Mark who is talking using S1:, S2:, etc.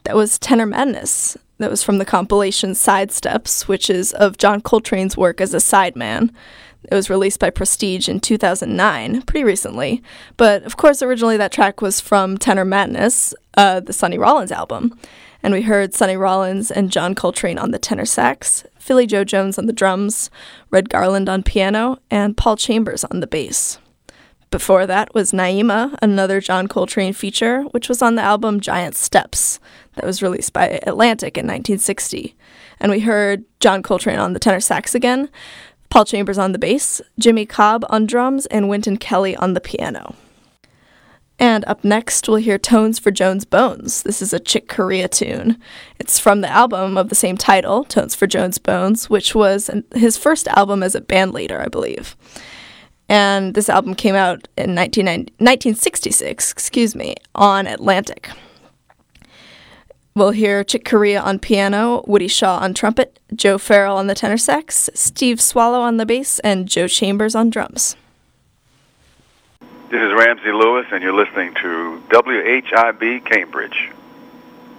S1: That was Tenor Madness. That was from the compilation Sidesteps, which is of John Coltrane's work as a sideman. It was released by Prestige in 2009, pretty recently. But, of course, originally that track was from Tenor Madness, the Sonny Rollins album. And we heard Sonny Rollins and John Coltrane on the tenor sax, Philly Joe Jones on the drums, Red Garland on piano, and Paul Chambers on the bass. Before that was Naima, another John Coltrane feature, which was on the album Giant Steps, that was released by Atlantic in 1960. And we heard John Coltrane on the tenor sax again, Paul Chambers on the bass, Jimmy Cobb on drums, and Wynton Kelly on the piano. And up next, we'll hear Tones for Jones Bones. This is a Chick Corea tune. It's from the album of the same title, Tones for Jones Bones, which was his first album as a bandleader, I believe. And this album came out in 1966, on Atlantic. We'll hear Chick Corea on piano, Woody Shaw on trumpet, Joe Farrell on the tenor sax, Steve Swallow on the bass, and Joe Chambers on drums.
S2: This is Ramsey Lewis, and you're listening to WHIB Cambridge.